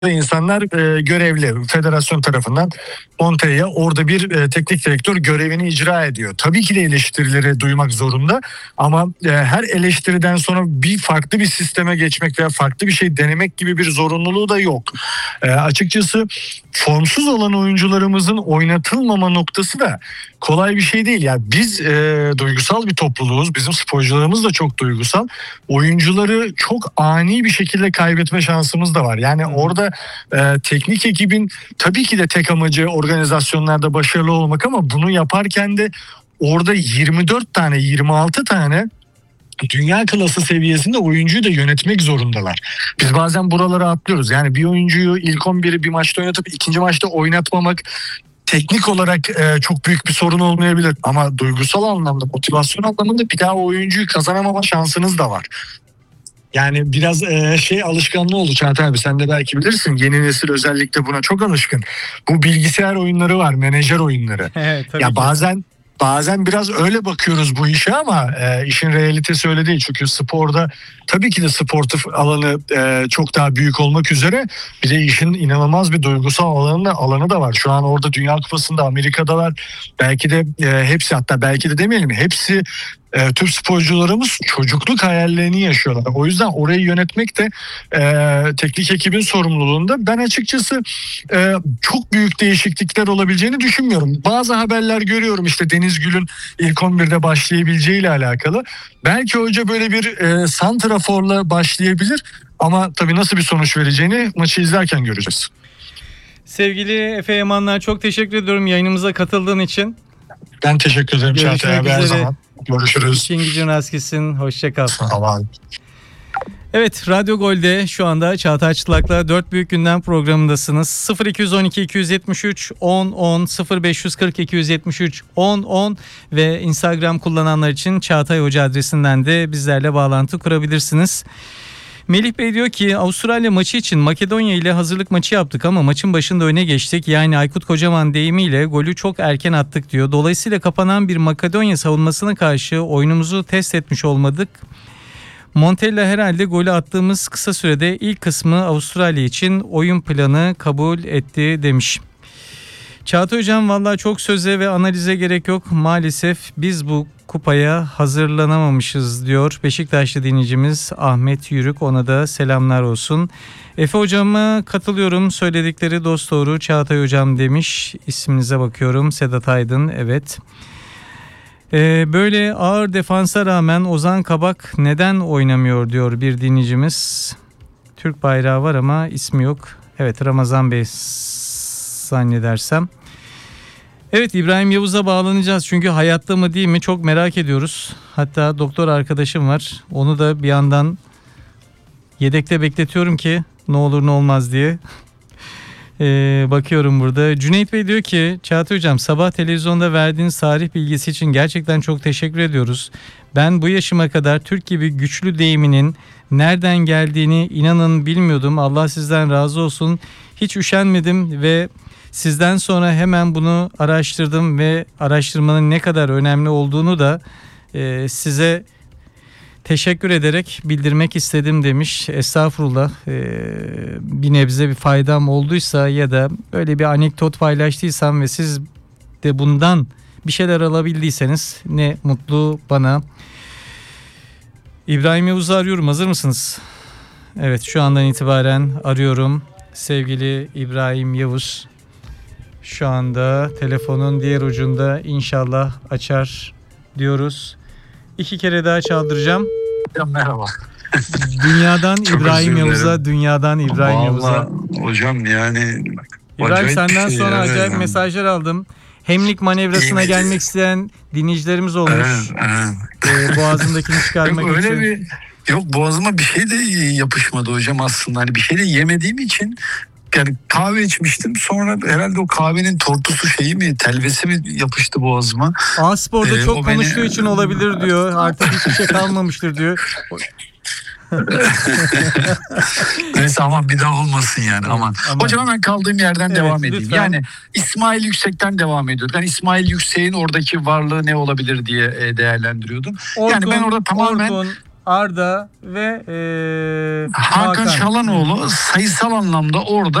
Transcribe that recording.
insanlar görevli federasyon tarafından Montella'ya orada bir teknik direktör görevini icra ediyor. Tabii ki de eleştirileri duymak zorunda ama her eleştiriden sonra farklı bir sisteme geçmek veya farklı bir şey denemek gibi bir zorunluluğu da yok. Açıkçası formsuz olan oyuncularımızın oynatılmama noktası da kolay bir şey değil. Yani biz duygusal bir topluluğuz. Bizim sporcularımız da çok duygusal. Oyuncuları çok ani bir şekilde kaybetme şansımız da var. Yani orada teknik ekibin tabii ki de tek amacı organizasyonlarda başarılı olmak ama bunu yaparken de orada 24 tane 26 tane dünya klası seviyesinde oyuncuyu da yönetmek zorundalar. Biz bazen buralara atlıyoruz. Yani bir oyuncuyu ilk 11'i bir maçta oynatıp ikinci maçta oynatmamak teknik olarak çok büyük bir sorun olmayabilir. Ama duygusal anlamda, motivasyon anlamında bir daha o oyuncuyu kazanamama şansınız da var. Yani biraz alışkanlığı oldu Çağatay abi, sen de belki bilirsin, yeni nesil özellikle buna çok alışkın. Bu bilgisayar oyunları var, menajer oyunları. Evet, tabii ya ki. bazen biraz öyle bakıyoruz bu işe ama işin realitesi öyle değil. Çünkü sporda tabii ki de sportif alanı çok daha büyük olmak üzere bir de işin inanılmaz bir duygusal alanı da var. Şu an orada Dünya Kupası'nda Amerika'dalar, belki de hepsi, hatta belki de demeyelim hepsi Türk sporcularımız çocukluk hayallerini yaşıyorlar. O yüzden orayı yönetmek de teknik ekibin sorumluluğunda. Ben açıkçası çok büyük değişiklikler olabileceğini düşünmüyorum. Bazı haberler görüyorum, işte Deniz Gül'ün ilk 11'de başlayabileceğiyle alakalı. Belki hoca böyle bir santraforla başlayabilir ama tabii nasıl bir sonuç vereceğini maçı izlerken göreceğiz. Sevgili Efe Yamanlar, çok teşekkür ediyorum yayınımıza katıldığın için. Ben teşekkür ederim Çağatay abi, her zaman. Görüşürüz. İşin gücün rast gitsin. Hoşça kal. Tamam. Evet, Radyo Gol'de şu anda Çağatay Çıtlak'la 4 Büyük Gündem programındasınız. 0212 273 10 10 0540 273 10 10 ve Instagram kullananlar için Çağatay Hoca adresinden de bizlerle bağlantı kurabilirsiniz. Melih Bey diyor ki Avustralya maçı için Makedonya ile hazırlık maçı yaptık ama maçın başında öne geçtik. Yani Aykut Kocaman deyimiyle golü çok erken attık diyor. Dolayısıyla kapanan bir Makedonya savunmasına karşı oyunumuzu test etmiş olmadık. Montella herhalde golü attığımız kısa sürede ilk kısmı Avustralya için oyun planı kabul etti demiş. Çağatay Hocam, vallahi çok söze ve analize gerek yok. Maalesef biz bu kupaya hazırlanamamışız diyor Beşiktaşlı dinleyicimiz Ahmet Yürük. Ona da selamlar olsun. Efe Hocam'a katılıyorum. Söyledikleri dosdoğru Çağatay Hocam demiş. İsminize bakıyorum. Sedat Aydın, evet. Böyle ağır defansa rağmen Ozan Kabak neden oynamıyor diyor bir dinleyicimiz. Türk bayrağı var ama ismi yok. Evet, Ramazan Bey zannedersem. Evet, İbrahim Yavuz'a bağlanacağız çünkü hayatta mı değil mi çok merak ediyoruz. Hatta doktor arkadaşım var, onu da bir yandan yedekte bekletiyorum ki ne olur ne olmaz diye. Bakıyorum burada. Cüneyt Bey diyor ki Çağatay Hocam, sabah televizyonda verdiğiniz tarih bilgisi için gerçekten çok teşekkür ediyoruz. Ben bu yaşıma kadar Türk gibi güçlü deyiminin nereden geldiğini inanın bilmiyordum. Allah sizden razı olsun. Hiç üşenmedim ve sizden sonra hemen bunu araştırdım ve araştırmanın ne kadar önemli olduğunu da size teşekkür ederek bildirmek istedim demiş. Estağfurullah, bir nebze bir faydam olduysa ya da böyle bir anekdot paylaştıysam ve siz de bundan bir şeyler alabildiyseniz ne mutlu bana. İbrahim Yavuz'u arıyorum, hazır mısınız? Evet, şu andan itibaren arıyorum. Sevgili İbrahim Yavuz şu anda telefonun diğer ucunda, inşallah açar diyoruz. 2 kere daha çaldıracağım. Ya, merhaba. Dünyadan İbrahim Yavuz'a, dünyadan İbrahim Yavuz'a. Hocam yani İbrahim, senden sonra acayip mesajlar aldım. Hemlik manevrasına gelmek isteyen dinleyicilerimiz olmuş. Evet. Boğazındakini çıkarmak yok, için. Yok, boğazıma bir şey de yapışmadı hocam aslında. Hani bir şey de yemediğim için, yani kahve içmiştim. Sonra herhalde o kahvenin tortusu telvesi mi yapıştı boğazıma. A-Spor'da çok konuştuğu için olabilir diyor. Artık hiçbir şey kalmamıştır diyor. Neyse, aman bir daha olmasın yani, aman. Hocam hemen kaldığım yerden devam edeyim. Lütfen. Yani İsmail Yüksek'ten devam ediyordum. Yani İsmail Yüksek'in oradaki varlığı ne olabilir diye değerlendiriyordum. Yani ben orada tamamen... Arda ve Hakan Çalhanoğlu sayısal anlamda orada